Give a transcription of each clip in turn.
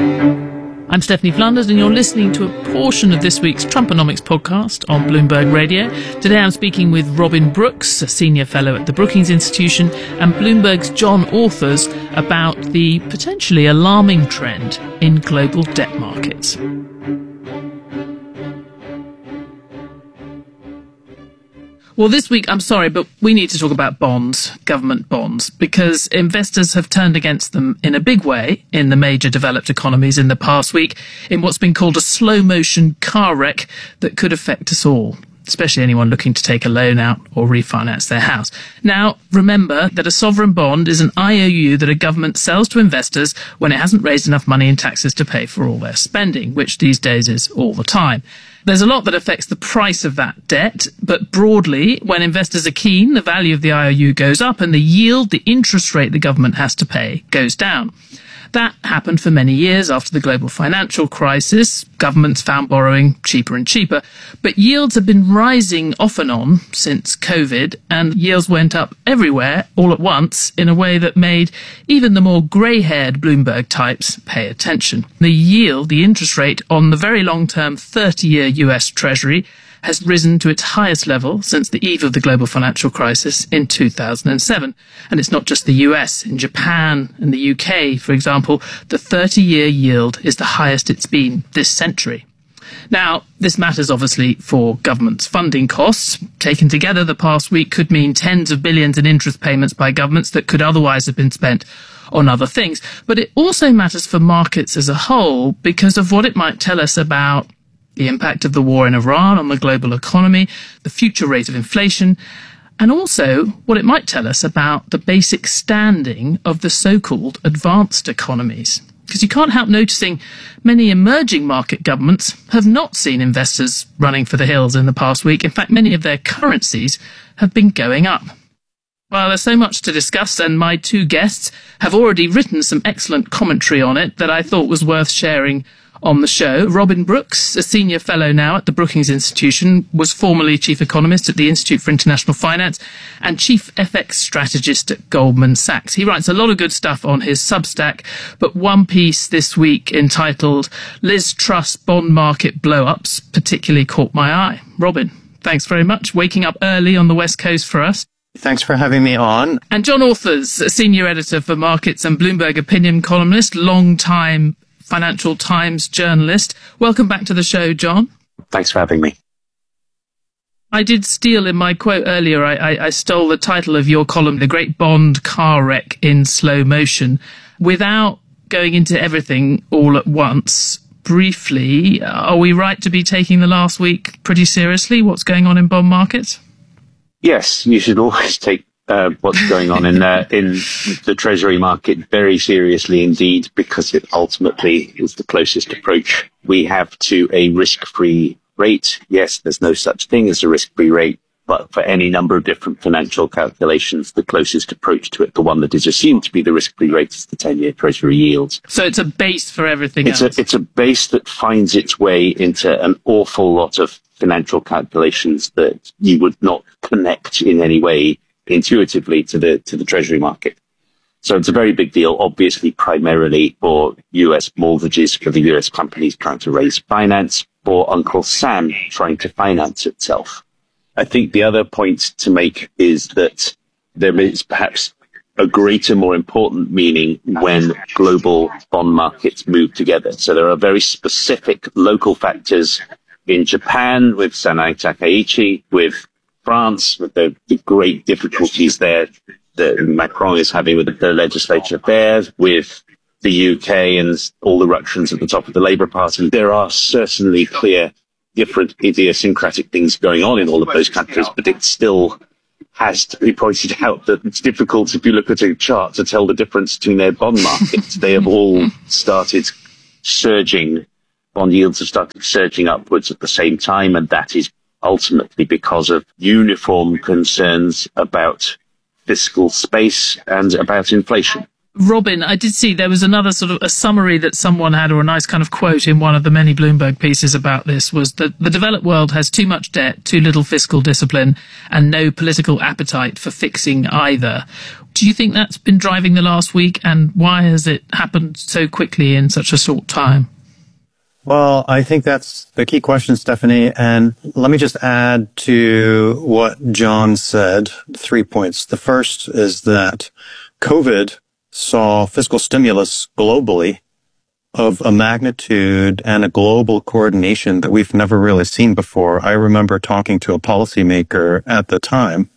I'm Stephanie Flanders, and you're listening to a portion of this week's Trumponomics podcast on Bloomberg Radio. Today I'm speaking with Robin Brooks, a senior fellow at the Brookings Institution, and Bloomberg's John Authers about the potentially alarming trend in global debt markets. Well, this week, I'm sorry, but we need to talk about bonds, government bonds, because investors have turned against them in a big way in the major developed economies in the past week in what's been called a slow-motion car wreck that could affect us all, especially anyone looking to take a loan out or refinance their house. Now, remember that a sovereign bond is an IOU that a government sells to investors when it hasn't raised enough money in taxes to pay for all their spending, which these days is all the time. There's a lot that affects the price of that debt, but broadly, when investors are keen, the value of the IOU goes up and the yield, the interest rate the government has to pay, goes down. That happened for many years after the global financial crisis. Governments found borrowing cheaper and cheaper, but yields have been rising off and on since COVID, and yields went up everywhere all at once in a way that made even the more grey-haired Bloomberg types pay attention. The yield, the interest rate on the very long-term 30-year US Treasury has risen to its highest level since the eve of the global financial crisis in 2007. And it's not just the US. In Japan and the UK, for example, the 30-year yield is the highest it's been this century. Now, this matters obviously for governments' funding costs. Taken together, the past week could mean tens of billions in interest payments by governments that could otherwise have been spent on other things. But it also matters for markets as a whole because of what it might tell us about the impact of the war in Iran on the global economy, the future rate of inflation, and also what it might tell us about the basic standing of the so-called advanced economies. Because you can't help noticing many emerging market governments have not seen investors running for the hills in the past week. In fact, many of their currencies have been going up. Well, there's so much to discuss, and my two guests have already written some excellent commentary on it that I thought was worth sharing on the show. Robin Brooks, a senior fellow now at the Brookings Institution, was formerly chief economist at the Institute for International Finance and chief FX strategist at Goldman Sachs. He writes a lot of good stuff on his Substack, but one piece this week entitled Liz Truss Bond Market Blow-Ups particularly caught my eye. Robin, thanks very much. Waking up early on the West Coast for us. Thanks for having me on. And John Authers, a senior editor for markets and Bloomberg opinion columnist, long-time Financial Times journalist. Welcome back to the show, John. Thanks for having me. I did steal in my quote earlier, I stole the title of your column, The Great Bond Car Wreck in Slow Motion. Without going into everything all at once, briefly, are we right to be taking the last week pretty seriously? What's going on in bond markets? Yes, you should always take what's going on in the Treasury market very seriously indeed, because it ultimately is the closest approach we have to a risk-free rate. Yes, there's no such thing as a risk-free rate, but for any number of different financial calculations, the closest approach to it, the one that is assumed to be the risk-free rate, is the 10-year Treasury yield. So it's a base for everything else. It's a base that finds its way into an awful lot of financial calculations that you would not connect in any way intuitively to the Treasury market. So it's a very big deal, obviously, primarily for US mortgages, for the US companies trying to raise finance, for Uncle Sam trying to finance itself. I think the other point to make is that there is perhaps a greater, more important meaning when global bond markets move together. So there are very specific local factors in Japan with Sanai Takaichi, with France, with the great difficulties there that Macron is having with the legislature there, with the UK and all the ructions at the top of the Labour Party. There are certainly clear, different idiosyncratic things going on in all of those countries, but it still has to be pointed out that it's difficult, if you look at a chart, to tell the difference between their bond markets. They have all started surging. Bond yields have started surging upwards at the same time, and that is ultimately because of uniform concerns about fiscal space and about inflation. Robin, I did see there was another sort of a summary that someone had, or a nice kind of quote in one of the many Bloomberg pieces about this, was that the developed world has too much debt, too little fiscal discipline, and no political appetite for fixing either. Do you think that's been driving the last week, and why has it happened so quickly in such a short time? Well, I think that's the key question, Stephanie. And let me just add to what John said, 3 points. The first is that COVID saw fiscal stimulus globally of a magnitude and a global coordination that we've never really seen before. I remember talking to a policymaker at the time,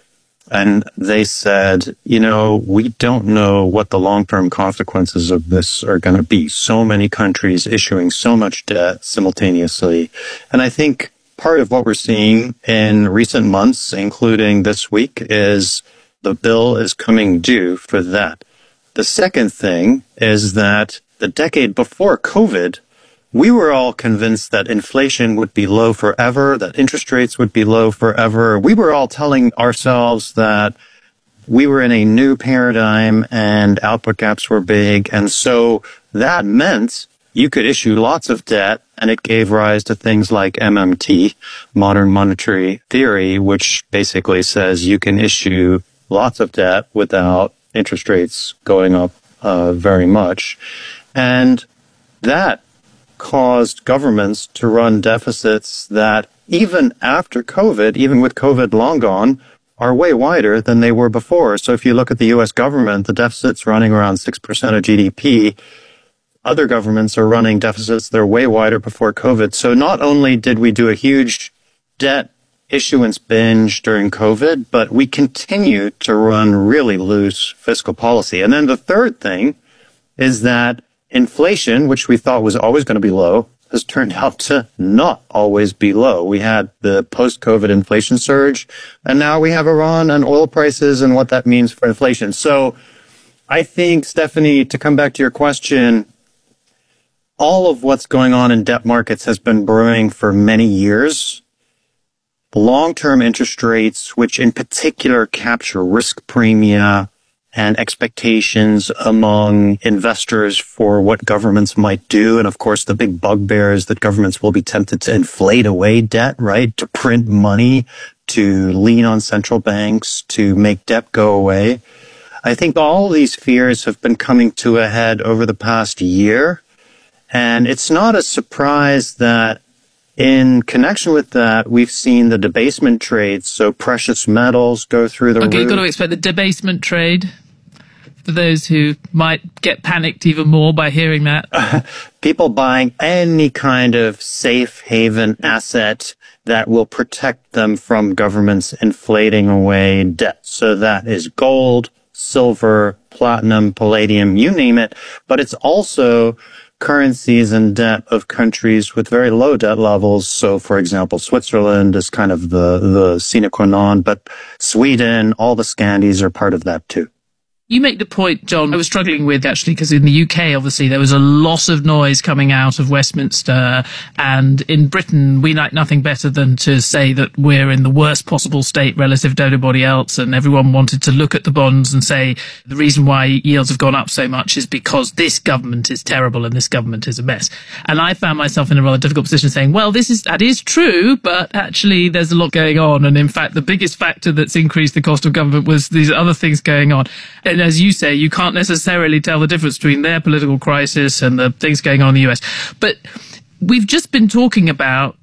and they said, we don't know what the long-term consequences of this are going to be. So many countries issuing so much debt simultaneously. And I think part of what we're seeing in recent months, including this week, is the bill is coming due for that. The second thing is that the decade before COVID, we were all convinced that inflation would be low forever, that interest rates would be low forever. We were all telling ourselves that we were in a new paradigm and output gaps were big. And so that meant you could issue lots of debt, and it gave rise to things like MMT, modern monetary theory, which basically says you can issue lots of debt without interest rates going up very much. And that caused governments to run deficits that even after COVID, even with COVID long gone, are way wider than they were before. So if you look at the U.S. government, the deficit's running around 6% of GDP. Other governments are running deficits that are way wider before COVID. So not only did we do a huge debt issuance binge during COVID, but we continue to run really loose fiscal policy. And then the third thing is that inflation, which we thought was always going to be low, has turned out to not always be low. We had the post-COVID inflation surge, and now we have Iran and oil prices and what that means for inflation. So I think, Stephanie, to come back to your question, all of what's going on in debt markets has been brewing for many years. Long-term interest rates, which in particular capture risk premia and expectations among investors for what governments might do. And of course, the big bugbear is that governments will be tempted to inflate away debt, right? To print money, to lean on central banks, to make debt go away. I think all of these fears have been coming to a head over the past year. And it's not a surprise that in connection with that, we've seen the debasement trade, so precious metals go through the roof. Okay, you've got to explain the debasement trade for those who might get panicked even more by hearing that. People buying any kind of safe haven asset that will protect them from governments inflating away debt. So that is gold, silver, platinum, palladium, you name it. But it's also currencies and debt of countries with very low debt levels. So, for example, Switzerland is kind of the sine qua non, but Sweden, all the Scandies are part of that too. You make the point, John, I was struggling with actually, because in the UK, obviously, there was a lot of noise coming out of Westminster. And in Britain, we like nothing better than to say that we're in the worst possible state relative to everybody else. And everyone wanted to look at the bonds and say the reason why yields have gone up so much is because this government is terrible and this government is a mess. And I found myself in a rather difficult position saying, well, that is true, but actually there's a lot going on. And in fact, the biggest factor that's increased the cost of government was these other things going on. And as you say, you can't necessarily tell the difference between their political crisis and the things going on in the US. But we've just been talking about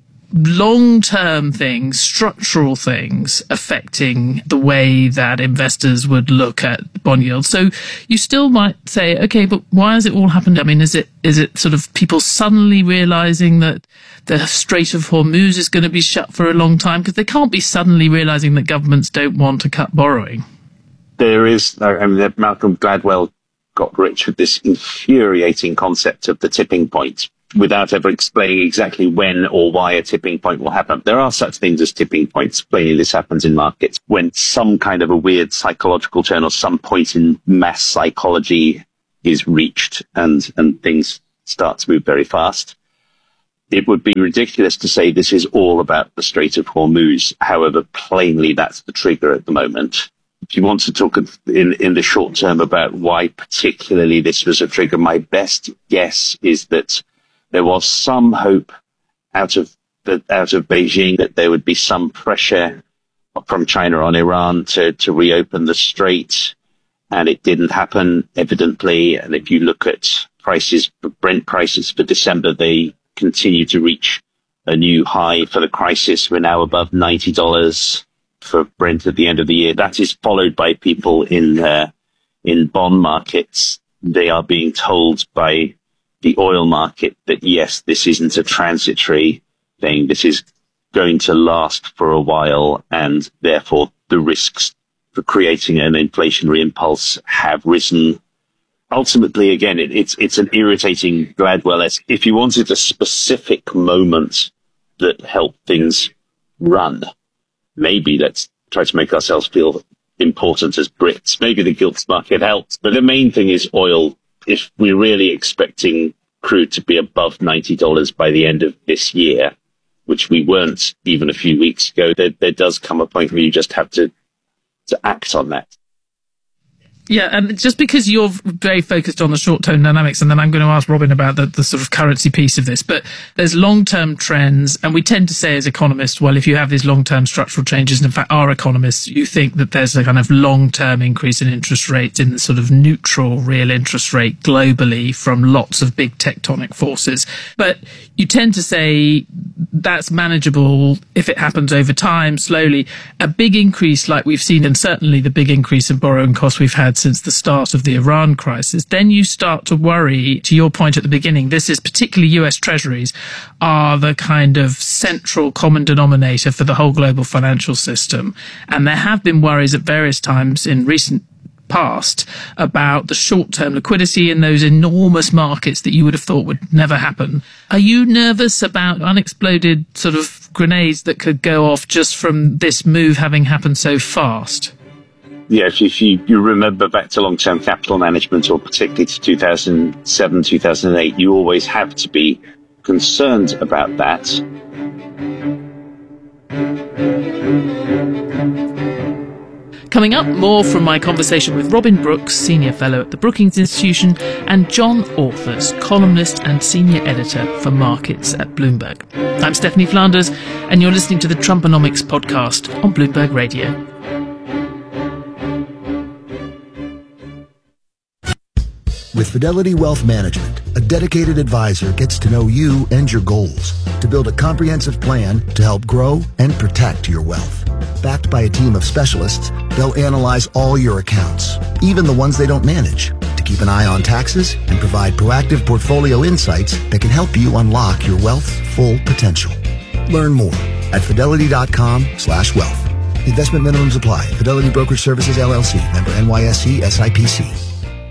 long-term things, structural things affecting the way that investors would look at bond yields. So you still might say, okay, but why has it all happened? I mean, is it sort of people suddenly realizing that the Strait of Hormuz is going to be shut for a long time? Because they can't be suddenly realizing that governments don't want to cut borrowing. There is, I mean, Malcolm Gladwell got rich with this infuriating concept of the tipping point without ever explaining exactly when or why a tipping point will happen. There are such things as tipping points. Plainly, this happens in markets when some kind of a weird psychological turn or some point in mass psychology is reached and things start to move very fast. It would be ridiculous to say this is all about the Strait of Hormuz. However, plainly, that's the trigger at the moment. if you want to talk in the short term about why particularly this was a trigger, my best guess is that there was some hope out of Beijing that there would be some pressure from China on Iran to reopen the strait, and it didn't happen, evidently. And if you look at prices, Brent prices for December, they continue to reach a new high for the crisis. We're now above $90 for Brent at the end of the year. That is followed by people in bond markets. They are being told by the oil market that, yes, this isn't a transitory thing. This is going to last for a while, and therefore the risks for creating an inflationary impulse have risen. Ultimately, again, it's an irritating Gladwell-esque. If you wanted a specific moment that helped things run, maybe let's try to make ourselves feel important as Brits. Maybe the gilts market helps, but the main thing is oil. If we're really expecting crude to be above $90 by the end of this year, which we weren't even a few weeks ago, there does come a point where you just have to act on that. Yeah, and just because you're very focused on the short-term dynamics, and then I'm going to ask Robin about the sort of currency piece of this, but there's long-term trends, and we tend to say as economists, well, if you have these long-term structural changes, and in fact, our economists, you think that there's a kind of long-term increase in interest rates in the sort of neutral real interest rate globally from lots of big tectonic forces. But you tend to say that's manageable if it happens over time, slowly. A big increase like we've seen, and certainly the big increase in borrowing costs we've had since the start of the Iran crisis, then you start to worry, to your point at the beginning, this is particularly US treasuries are the kind of central common denominator for the whole global financial system. And there have been worries at various times in recent past about the short-term liquidity in those enormous markets that you would have thought would never happen. Are you nervous about unexploded sort of grenades that could go off just from this move having happened so fast? Yeah, if you remember back to long-term capital management, or particularly to 2007, 2008, you always have to be concerned about that. Coming up, more from my conversation with Robin Brooks, Senior Fellow at the Brookings Institution, and John Authers, columnist and Senior Editor for Markets at Bloomberg. I'm Stephanie Flanders, and you're listening to the Trumponomics podcast on Bloomberg Radio. With Fidelity Wealth Management, a dedicated advisor gets to know you and your goals to build a comprehensive plan to help grow and protect your wealth. Backed by a team of specialists, they'll analyze all your accounts, even the ones they don't manage, to keep an eye on taxes and provide proactive portfolio insights that can help you unlock your wealth's full potential. Learn more at fidelity.com/wealth. Investment minimums apply. Fidelity Brokerage Services, LLC. Member NYSE SIPC.